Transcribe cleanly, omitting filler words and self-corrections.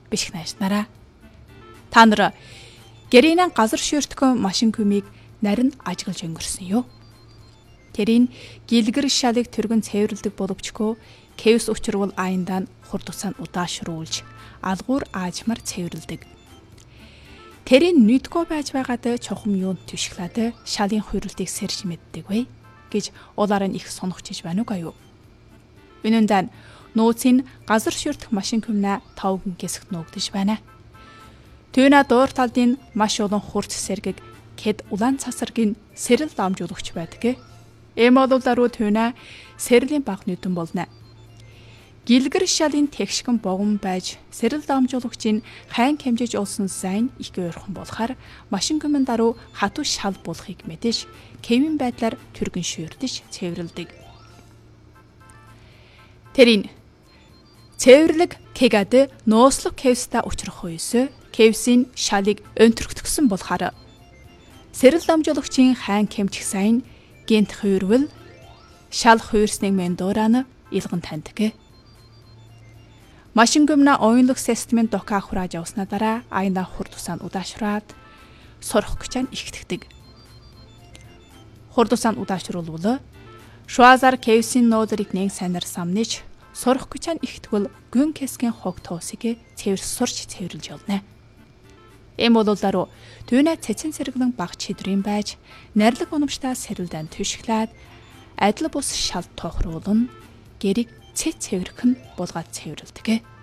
бишгнайснараа. Та нар гэрийнэн газар шүртгэн машин күмийг нарийн ажиглаж өнгөрсөн юу? Тэрийн гэлгэр шалыг тэргэн цэвэрлдэг боловчгүй Кевс учрвал аяндаа хурдцаан удаашруулж алгуур аажмар цэвэрлдэг. Тэрийн нүдгүй байж байгаад чухам юунд түшглээд шалын хуйралтыг сэрж мэддэг вэ гэж улаар нь их сонохчиж байна уу гаяа. Үнэндээ нууцын газар шүртэх машин күмнэ тавган гэсгт нуугдэж байна. Түүнэ дуур талдын маш олон хурц сэргийг кед улаан цасаргийн сэрэл дамжуулагч байдаг. Эмодуларуу түүнэ сэрлийн баг нүдэн болно. Гэлгэр шалын тэгшгэн богон байж сэрэл дамжуулагчийн хайн хэмжиж олсон сайн их ойрхон болохоор машин күмэн даруй хатуу шал болохыг мэдэж Кевин байдлаар түргэн шүрдэж цэвэрлдэг. Тэрийн цэвэрлэг кегад нууцлог Кевста учрах үеэс Кевсийн шалыг өнтөргтгсөн болохоор сэрэл дамжуулагчийн хайн хэмжих сайн гэнт хуйрвал шал хуйрсныг мендуураа илгэн таньдаг. Машин күмнэ оюунлаг системийн дока хурааж явснаа дараа аяна хурд усаанд удаашраад сурах гэж ихтгэдэг. Хурд усаанд удаашруулвал шуазар Кевсийн нөөдрийг нэг санаар самнаж сурах гэж ихтгэл гүн кэсгийн хог тоосыг цэвэр сурч цэвэрлж явна. Эм бололдаруу түүнэ цэцэн сэргэлэн баг чидрийн байж нарилэг унамштай сэрэлдэн түшглээд адил бус шал тоохруулна гэрийг цэц цэвэрхэн булгаад цэвэрлдэг.